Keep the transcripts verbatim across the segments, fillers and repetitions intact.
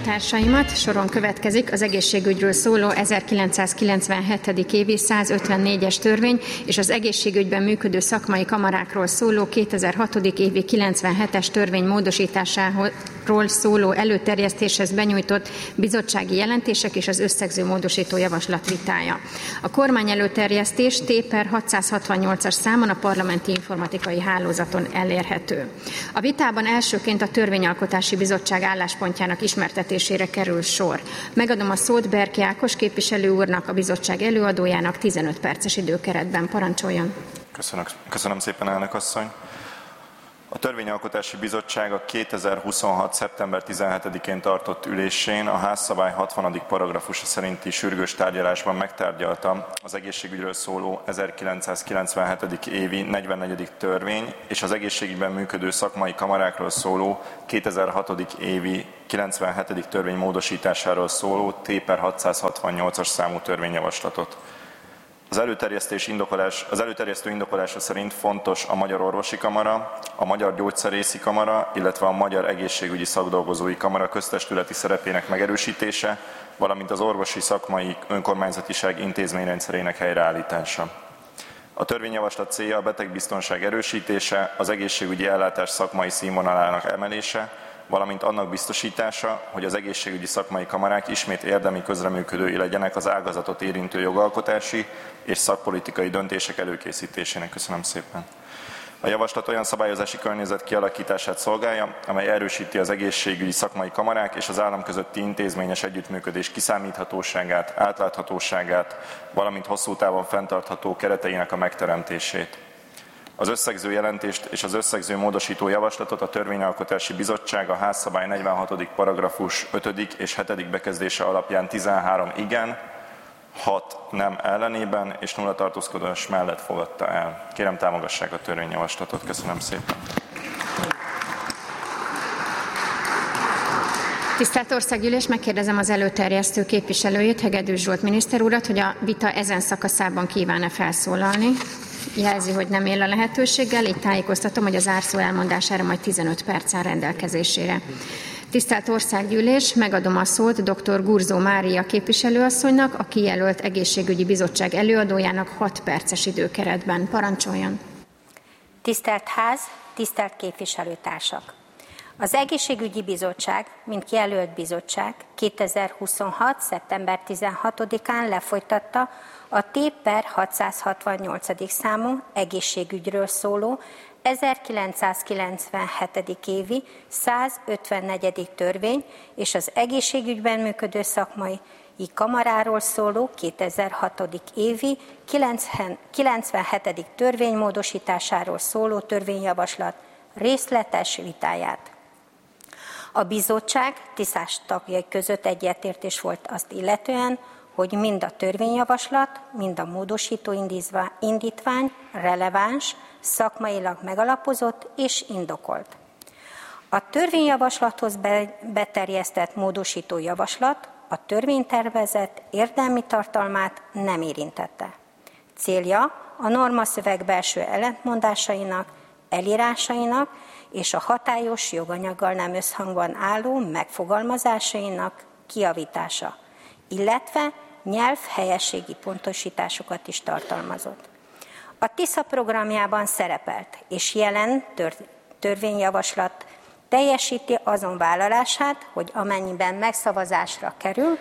képviselőtársaimat. Soron következik az egészségügyről szóló ezerkilencszázkilencvenhetedik évi százötvennégyes törvény és az egészségügyben működő szakmai kamarákról szóló kétezer-hatodik évi kilencvenhetes törvény módosításáról szóló előterjesztéshez benyújtott bizottsági jelentések és az összegző módosító javaslat vitája. A kormány előterjesztés T per hatszázhatvannyolcas számon a parlamenti informatikai hálózaton elérhető. A vitában elsőként a Törvényalkotási Bizottság álláspontjának ismertetésére kerül sor. Megadom a szót Berki Ákos képviselő úrnak, a bizottság előadójának tizenöt perces időkeretben. Parancsoljon! Köszönöm, köszönöm szépen, elnök asszony! A Törvényalkotási Bizottság a kétezer-huszonhat. szeptember tizenhetedikén tartott ülésén a házszabály hatvanadik paragrafusa szerinti sürgős tárgyalásban megtárgyalta az egészségügyről szóló ezerkilencszázkilencvenhetedik évi negyvennegyedik törvény és az egészségügyben működő szakmai kamarákról szóló kétezer-hatodik évi kilencvenhetedik törvény módosításáról szóló T per hatszázhatvannyolcas számú törvényjavaslatot. Az, előterjesztés indokolás, az előterjesztő indokolása szerint fontos a Magyar Orvosi Kamara, a Magyar Gyógyszerészi Kamara, illetve a Magyar Egészségügyi Szakdolgozói Kamara köztestületi szerepének megerősítése, valamint az orvosi szakmai önkormányzatiság intézményrendszerének helyreállítása. A törvényjavaslat célja a betegbiztonság erősítése, az egészségügyi ellátás szakmai színvonalának emelése, valamint annak biztosítása, hogy az egészségügyi szakmai kamarák ismét érdemi közreműködői legyenek az ágazatot érintő jogalkotási és szakpolitikai döntések előkészítésének. Köszönöm szépen. A javaslat olyan szabályozási környezet kialakítását szolgálja, amely erősíti az egészségügyi szakmai kamarák és az állam közötti intézményes együttműködés kiszámíthatóságát, átláthatóságát, valamint hosszú távon fenntartható kereteinek a megteremtését. Az összegző jelentést és az összegző módosító javaslatot a Törvényalkotási Bizottság a házszabály negyvenhatodik paragrafus ötödik és hetedik bekezdése alapján tizenhárom igen, hat nem ellenében és nulla tartózkodás mellett fogadta el. Kérem, támogassák a törvényjavaslatot. Köszönöm szépen. Tisztelt Országgyűlés, megkérdezem az előterjesztő képviselőjét, Hegedűs Zsolt miniszter urat, hogy a vita ezen szakaszában kíván-e felszólalni. Jelzi, hogy nem él a lehetőséggel, így tájékoztatom, hogy az zárszó elmondására majd tizenöt perc áll rendelkezésére. Tisztelt Országgyűlés, megadom a szót dr. Gurzó Mária képviselőasszonynak, a kijelölt egészségügyi bizottság előadójának hat perces időkeretben. Parancsoljon! Tisztelt Ház, tisztelt képviselőtársak! Az Egészségügyi Bizottság, mint kijelölt bizottság kétezer-huszonhat. szeptember tizenhatodikán lefolytatta a T per hatszázhatvannyolcadik számú egészségügyről szóló ezerkilencszázkilencvenhetedik évi százötvennegyedik törvény és az egészségügyben működő szakmai kamaráról szóló kétezer-hatodik évi kilencvenhetedik törvény módosításáról szóló törvényjavaslat részletes vitáját. A bizottság tisztás tagjai között egyetértés volt azt illetően, hogy mind a törvényjavaslat, mind a módosító indítvány releváns, szakmailag megalapozott és indokolt. A törvényjavaslathoz beterjesztett módosító javaslat a törvénytervezet érdemi tartalmát nem érintette. Célja a normaszöveg belső ellentmondásainak, elírásainak és a hatályos joganyaggal nem összhangban álló megfogalmazásainak kijavítása, illetve nyelvhelyességi pontosításokat is tartalmazott. A TISZA programjában szerepelt és jelen tör- törvényjavaslat teljesíti azon vállalását, hogy amennyiben megszavazásra kerül,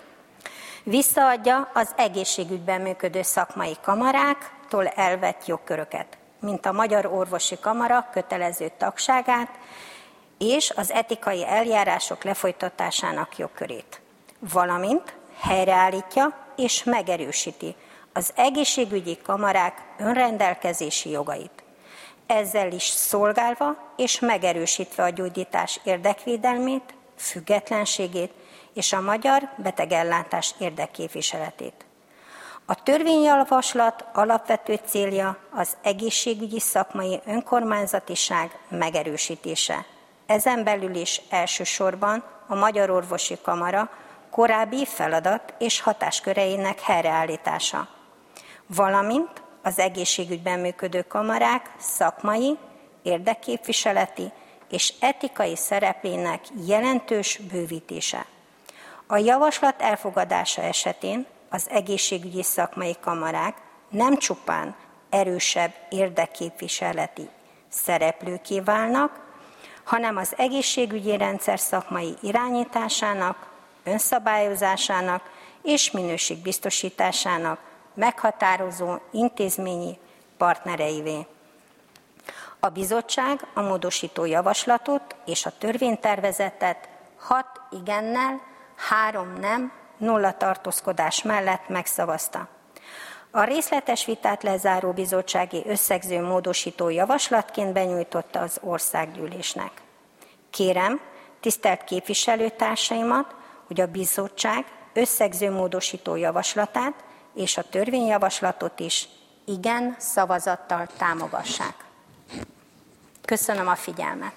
visszaadja az egészségügyben működő szakmai kamaráktól elvett jogköröket, mint a Magyar Orvosi Kamara kötelező tagságát és az etikai eljárások lefolytatásának jogkörét, valamint helyreállítja és megerősíti az egészségügyi kamarák önrendelkezési jogait, ezzel is szolgálva és megerősítve a gyógyítás érdekvédelmét, függetlenségét és a magyar betegellátás érdekképviseletét. A törvényjavaslat alapvető célja az egészségügyi szakmai önkormányzatiság megerősítése. Ezen belül is elsősorban a Magyar Orvosi Kamara korábbi feladat és hatásköreinek helyreállítása, valamint az egészségügyben működő kamarák szakmai, érdekképviseleti és etikai szereplének jelentős bővítése. A javaslat elfogadása esetén az egészségügyi szakmai kamarák nem csupán erősebb érdekképviseleti szereplőké válnak, hanem az egészségügyi rendszer szakmai irányításának, önszabályozásának és minőségbiztosításának meghatározó intézményi partnereivé. A bizottság a módosító javaslatot és a törvénytervezetet hat igennel, három nem, nulla tartózkodás mellett megszavazta. A részletes vitát lezáró bizottsági összegző módosító javaslatként benyújtotta az országgyűlésnek. Kérem, tisztelt képviselőtársaimat, hogy a bizottság összegző módosító javaslatát és a törvényjavaslatot is igen szavazattal támogassák. Köszönöm a figyelmet!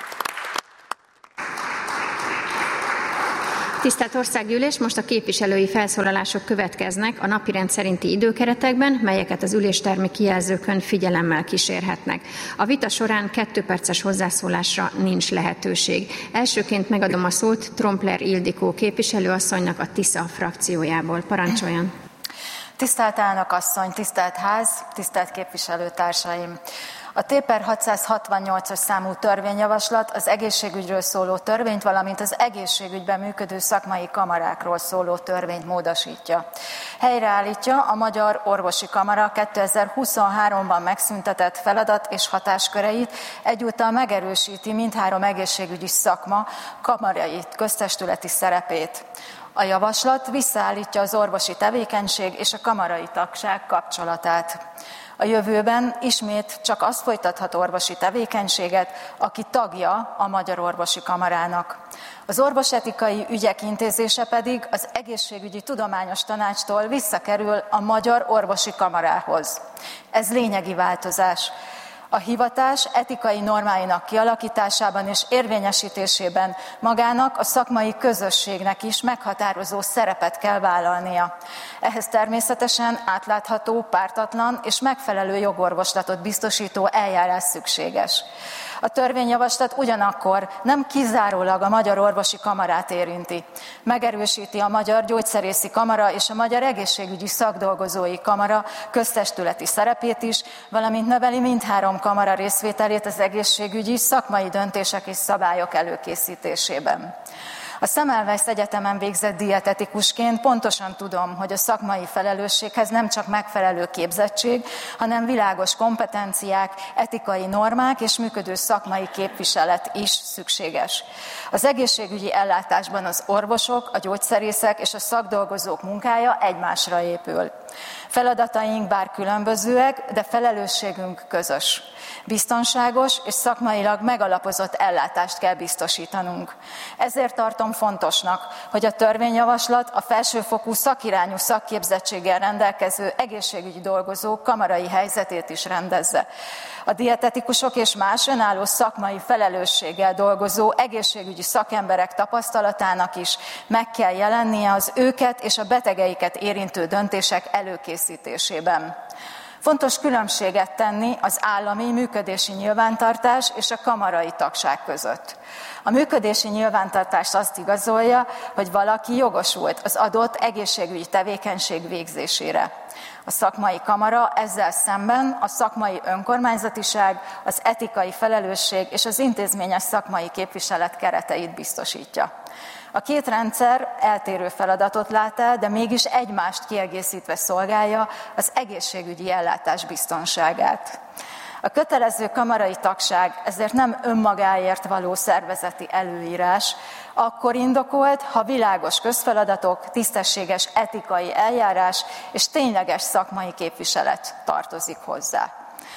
Tisztelt Országgyűlés, most a képviselői felszólalások következnek a napirend szerinti időkeretekben, melyeket az üléstermi kijelzőkön figyelemmel kísérhetnek. A vita során kettő perces hozzászólásra nincs lehetőség. Elsőként megadom a szót Trompler Ildikó képviselőasszonynak a TISZA frakciójából. Parancsoljon! Tisztelt elnök asszony, tisztelt ház, tisztelt képviselőtársaim! A T per hatszázhatvannyolcas számú törvényjavaslat az egészségügyről szóló törvényt, valamint az egészségügyben működő szakmai kamarákról szóló törvényt módosítja. Helyreállítja a Magyar Orvosi Kamara kétezer-huszonháromban megszüntetett feladat és hatásköreit, egyúttal megerősíti mindhárom egészségügyi szakma kamarai köztestületi szerepét. A javaslat visszaállítja az orvosi tevékenység és a kamarai tagság kapcsolatát. A jövőben ismét csak az folytathat orvosi tevékenységet, aki tagja a Magyar Orvosi Kamarának. Az orvosetikai ügyek intézése pedig az Egészségügyi Tudományos Tanácstól visszakerül a Magyar Orvosi Kamarához. Ez lényegi változás. A hivatás etikai normáinak kialakításában és érvényesítésében magának, a szakmai közösségnek is meghatározó szerepet kell vállalnia. Ehhez természetesen átlátható, pártatlan és megfelelő jogorvoslatot biztosító eljárás szükséges. A törvényjavaslat ugyanakkor nem kizárólag a Magyar Orvosi Kamarát érinti. Megerősíti a Magyar Gyógyszerészi Kamara és a Magyar Egészségügyi Szakdolgozói Kamara köztestületi szerepét is, valamint növeli mindhárom kamara részvételét az egészségügyi szakmai döntések és szabályok előkészítésében. A Semmelweis Egyetemen végzett dietetikusként pontosan tudom, hogy a szakmai felelősséghez nem csak megfelelő képzettség, hanem világos kompetenciák, etikai normák és működő szakmai képviselet is szükséges. Az egészségügyi ellátásban az orvosok, a gyógyszerészek és a szakdolgozók munkája egymásra épül. Feladataink bár különbözőek, de felelősségünk közös. Biztonságos és szakmailag megalapozott ellátást kell biztosítanunk. Ezért tartom fontosnak, hogy a törvényjavaslat a felsőfokú szakirányú szakképzettséggel rendelkező egészségügyi dolgozók kamarai helyzetét is rendezze. A dietetikusok és más önálló szakmai felelősséggel dolgozó egészségügyi szakemberek tapasztalatának is meg kell jelennie az őket és a betegeiket érintő döntések előkészítésében. Fontos különbséget tenni az állami működési nyilvántartás és a kamarai tagság között. A működési nyilvántartás azt igazolja, hogy valaki jogosult az adott egészségügyi tevékenység végzésére. A szakmai kamara ezzel szemben a szakmai önkormányzatiság, az etikai felelősség és az intézményes szakmai képviselet kereteit biztosítja. A két rendszer eltérő feladatot lát el, de mégis egymást kiegészítve szolgálja az egészségügyi ellátás biztonságát. A kötelező kamarai tagság ezért nem önmagáért való szervezeti előírás, akkor indokolt, ha világos közfeladatok, tisztességes etikai eljárás és tényleges szakmai képviselet tartozik hozzá.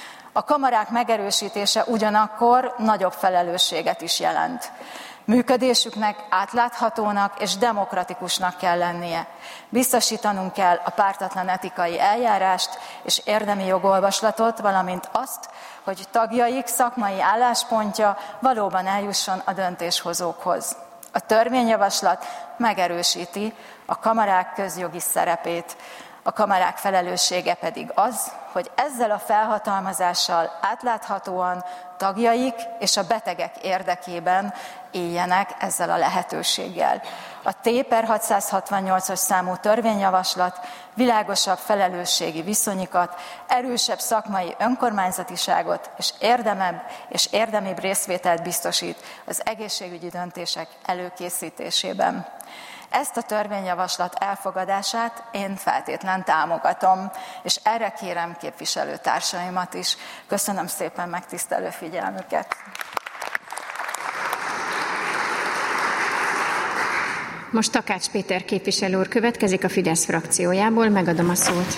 A kamarák megerősítése ugyanakkor nagyobb felelősséget is jelent. Működésüknek átláthatónak és demokratikusnak kell lennie. Biztosítanunk kell a pártatlan etikai eljárást és érdemi jogolvaslatot, valamint azt, hogy tagjaik szakmai álláspontja valóban eljusson a döntéshozókhoz. A törvényjavaslat megerősíti a kamarák közjogi szerepét. A kamarák felelőssége pedig az, hogy ezzel a felhatalmazással átláthatóan tagjaik és a betegek érdekében éljenek ezzel a lehetőséggel. A T per hatszázhatvannyolcas számú törvényjavaslat világosabb felelősségi viszonyokat, erősebb szakmai önkormányzatiságot és érdemebb és érdemibb részvételt biztosít az egészségügyi döntések előkészítésében. Ezt a törvényjavaslat elfogadását én feltétlen támogatom, és erre kérem képviselőtársaimat is. Köszönöm szépen megtisztelő figyelmüket! Most Takács Péter képviselő úr következik a Fidesz frakciójából, megadom a szót.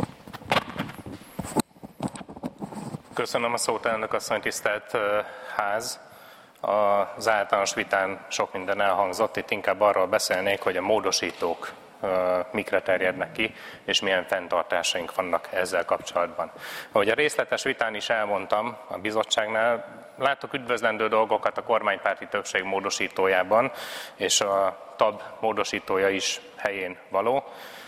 Köszönöm a szót, elnök asszony, tisztelt ház! Az általános vitán sok minden elhangzott, itt inkább arról beszélnék, hogy a módosítók mikre terjednek ki, és milyen fenntartásaink vannak ezzel kapcsolatban. Ahogy a részletes vitán is elmondtam a bizottságnál, látok üdvözlendő dolgokat a kormánypárti többség módosítójában, és a té á bé módosítója is helyén való.